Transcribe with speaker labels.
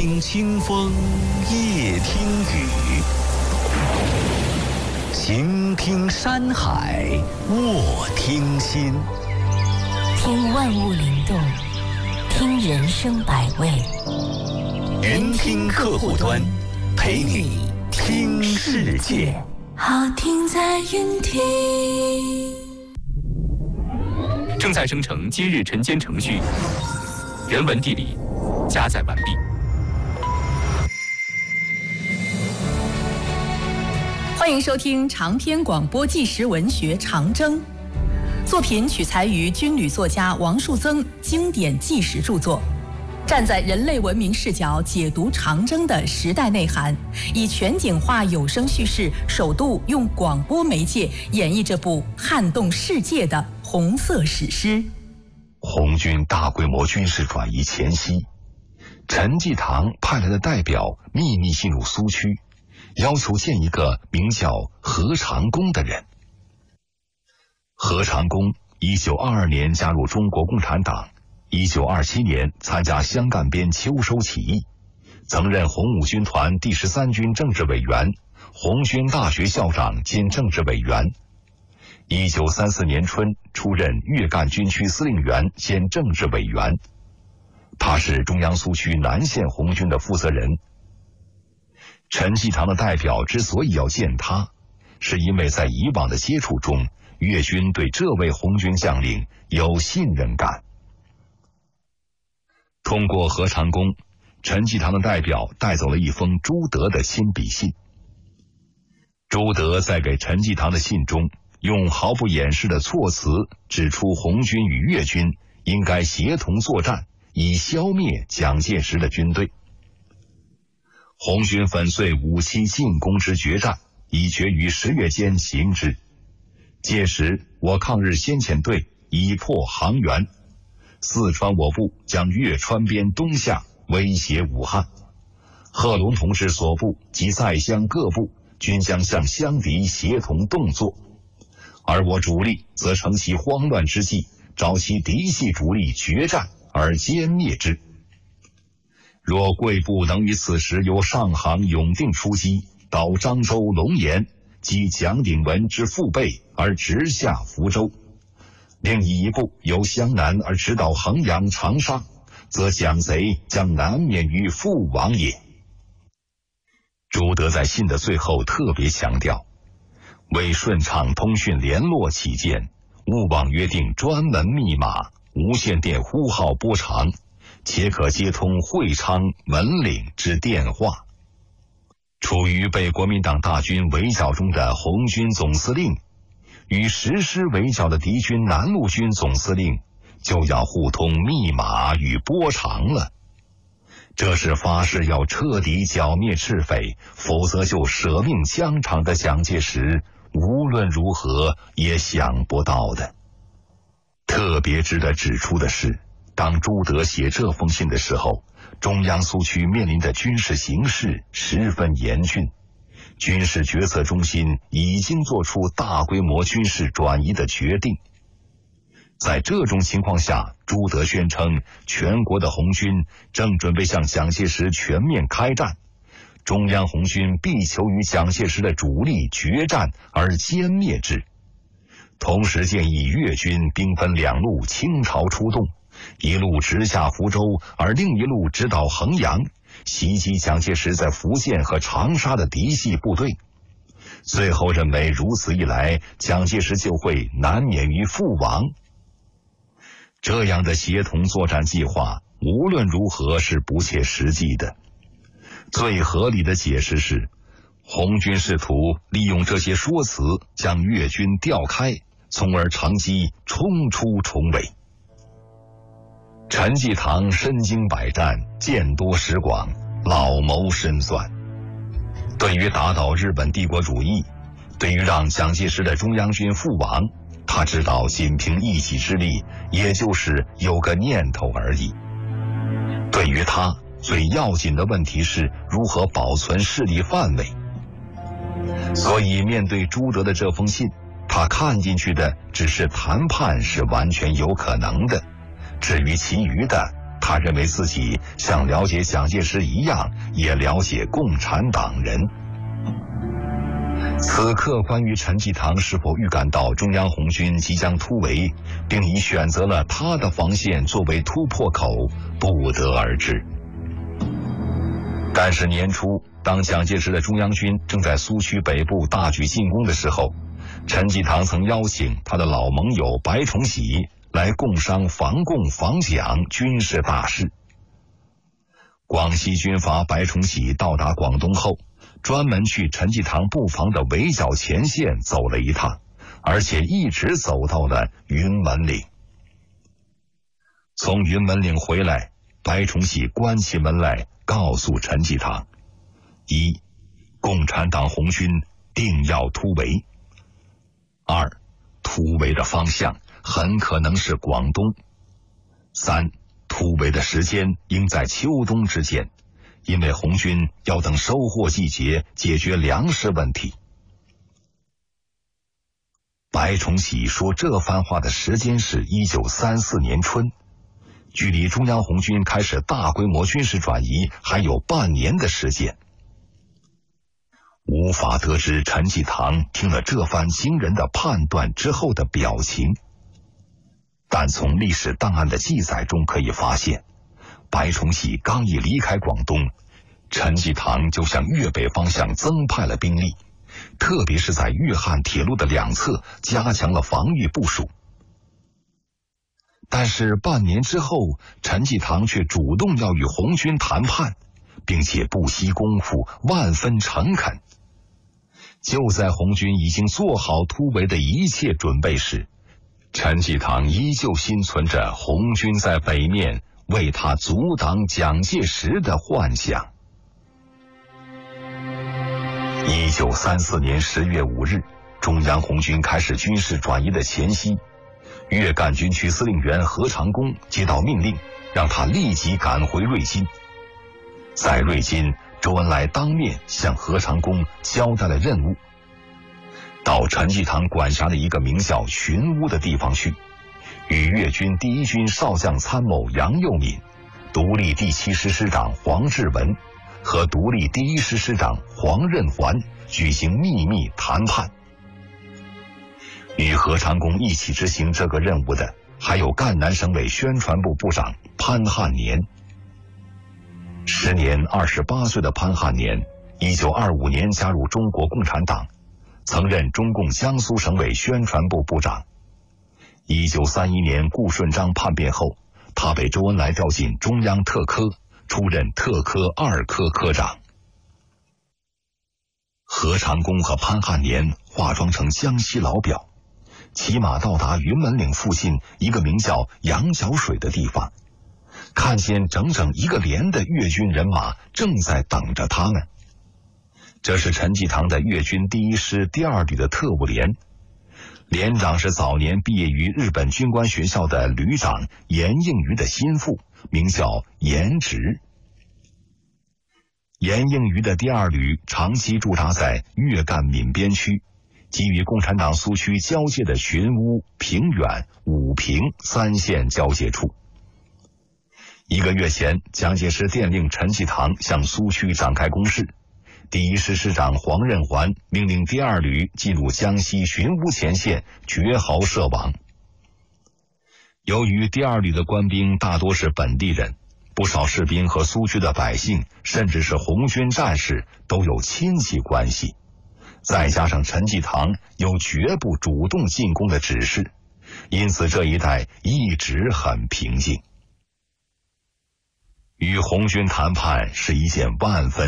Speaker 1: 听清风，夜听雨，行听山海，卧听心。
Speaker 2: 听万物灵动，听人生百味。
Speaker 1: 云听客户端，陪你听世界。
Speaker 2: 好听在云听。
Speaker 3: 正在生成今日晨间程序，人文地理加载完毕。
Speaker 4: 欢迎收听长篇广播纪实文学《长征》，作品取材于军旅作家王树增经典纪实著作，站在人类文明视角解读长征的时代内涵，以全景化有声叙事，首度用广播媒介演绎这部撼动世界的红色史诗。
Speaker 5: 红军大规模军事转移前夕，陈济棠派来的代表秘密进入苏区，要求见一个名叫何长工的人。何长工1922年加入中国共产党，1927年参加湘赣边秋收起义，曾任红五军团第13军政治委员、红军大学校长兼政治委员。1934年春出任粤赣军区司令员兼政治委员。他是中央苏区南线红军的负责人。陈济棠的代表之所以要见他，是因为在以往的接触中，粤军对这位红军将领有信任感。通过何长工，陈济棠的代表带走了一封朱德的亲笔信。朱德在给陈济棠的信中，用毫不掩饰的措辞指出红军与粤军应该协同作战，以消灭蒋介石的军队。红军粉碎5期进攻之决战已决于10月间行之，届时我抗日先遣队已破杭源，四川我部将越川边东下，威胁武汉。贺龙同志所部及在湘各部均将向湘敌协同动作，而我主力则乘其慌乱之际，找其嫡系主力决战而歼灭之。若贵部能于此时由上杭永定出击，到漳州龙岩击蒋鼎文之父辈而直下福州，另以一部由湘南而直捣衡阳长沙，则蒋贼将难免于覆亡也。朱德在信的最后特别强调，为顺畅通讯联络起见，勿忘约定专门密码，无线电呼号波长，且可接通会昌、文岭之电话。处于被国民党大军围剿中的红军总司令与实施围剿的敌军南路军总司令就要互通密码与波长了。这是发誓要彻底剿灭赤匪，否则就舍命疆场的蒋介石无论如何也想不到的。特别值得指出的是，当朱德写这封信的时候，中央苏区面临的军事形势十分严峻，军事决策中心已经做出大规模军事转移的决定。在这种情况下，朱德宣称全国的红军正准备向蒋介石全面开战，中央红军必求与蒋介石的主力决战而歼灭之。同时建议粤军兵分2路倾巢出动，一路直下福州，而另一路直捣衡阳，袭击蒋介石在福建和长沙的嫡系部队。最后认为如此一来，蒋介石就会难免于覆亡。这样的协同作战计划无论如何是不切实际的。最合理的解释是，红军试图利用这些说辞将粤军调开，从而乘机冲出重围。陈济棠身经百战，见多识广，老谋深算。对于打倒日本帝国主义，对于让蒋介石的中央军覆亡，他知道仅凭一己之力也就是有个念头而已。对于他最要紧的问题是如何保存势力范围。所以面对朱德的这封信，他看进去的只是谈判是完全有可能的，至于其余的他认为自己像了解蒋介石一样，也了解共产党人。此刻关于陈济棠是否预感到中央红军即将突围，并已选择了他的防线作为突破口，不得而知。但是年初，当蒋介石的中央军正在苏区北部大举进攻的时候，陈济棠曾邀请他的老盟友白崇禧来共商防共防蒋军事大事。广西军阀白崇禧到达广东后，专门去陈济棠布防的围剿前线走了一趟，而且一直走到了云门岭。从云门岭回来，白崇禧关起门来告诉陈济棠：一，共产党红军定要突围；二，突围的方向很可能是广东；三，突围的时间应在秋冬之间，因为红军要等收获季节解决粮食问题。白崇禧说这番话的时间是1934年春，距离中央红军开始大规模军事转移还有半年的时间。无法得知陈济棠听了这番惊人的判断之后的表情，但从历史档案的记载中可以发现，白崇禧刚一离开广东，陈济棠就向粤北方向增派了兵力，特别是在粤汉铁路的两侧加强了防御部署。但是半年之后，陈济棠却主动要与红军谈判，并且不惜功夫，万分诚恳。就在红军已经做好突围的一切准备时，陈济棠依旧心存着红军在北面为他阻挡蒋介石的幻想。1934年10月5日，中央红军开始军事转移的前夕，粤赣军区司令员何长工接到命令，让他立即赶回瑞金。在瑞金，周恩来当面向何长工交代了任务，到陈济棠管辖的一个名叫寻乌的地方去，与粤军第一军少将参谋杨佑敏、独立第7师师长黄志文和独立第1师师长黄任环举行秘密谈判。与何长工一起执行这个任务的还有赣南省委宣传部部长潘汉年。时年28岁的潘汉年1925年加入中国共产党，曾任中共江苏省委宣传部部长。1931年顾顺章叛变后，他被周恩来调进中央特科，出任特科2科科长。何长工和潘汉年化妆成江西老表，骑马到达云门岭附近一个名叫羊角水的地方，看见整整一个连的粤军人马正在等着他们。这是陈济棠的粤军第1师第2旅的特务连，连长是早年毕业于日本军官学校的旅长严应余的心腹，名叫严直。严应余的第2旅长期驻扎在粤赣闽边区，即与共产党苏区交界的寻乌、平远、武平3县交界处。1个月前，蒋介石电令陈济棠向苏区展开攻势，第1师师长黄任环命令第2旅进入江西寻乌前线，绝壕设网。由于第2旅的官兵大多是本地人，不少士兵和苏区的百姓，甚至是红军战士都有亲戚关系，再加上陈济棠有绝不主动进攻的指示，因此这一带一直很平静。与红军谈判是一件万分